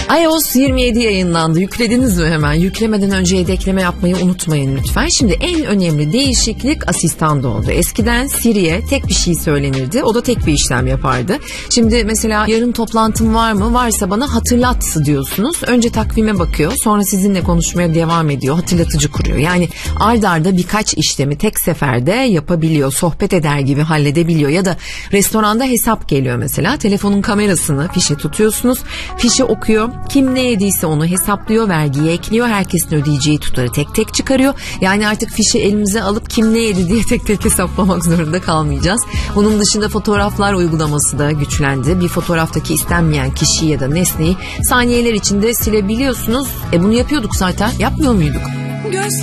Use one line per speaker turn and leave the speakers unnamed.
iOS 27 yayınlandı. Yüklediniz mi hemen? Yüklemeden önce yedekleme yapmayı unutmayın lütfen. Şimdi en önemli değişiklik asistanda oldu. Eskiden Siri'ye tek bir şey söylenirdi. O da tek bir işlem yapardı. Şimdi mesela yarın toplantım var mı? Varsa bana hatırlat diyorsunuz. Önce takvime bakıyor. Sonra sizinle konuşmaya devam ediyor. Hatırlatıcı kuruyor. Yani ard arda birkaç işlemi tek seferde yapabiliyor. Sohbet eder gibi halledebiliyor. Ya da restoranda hesap geliyor mesela. Telefonun kamerasını fişe tutuyorsunuz. Fişe okuyor. Kim ne yediyse onu hesaplıyor. Vergiye ekliyor. Herkesin ödeyeceği tutarı tek tek çıkarıyor. Yani artık fişi elimize alıp kim ne yedi diye tek tek hesaplamak zorunda kalmayacağız. Bunun dışında fotoğraflar uygulaması da güçlendi. Bir fotoğraftaki istenmeyen kişiyi ya da nesneyi saniyeler içinde silebiliyorsunuz. Bunu yapıyorduk zaten. Yapmıyor muyduk?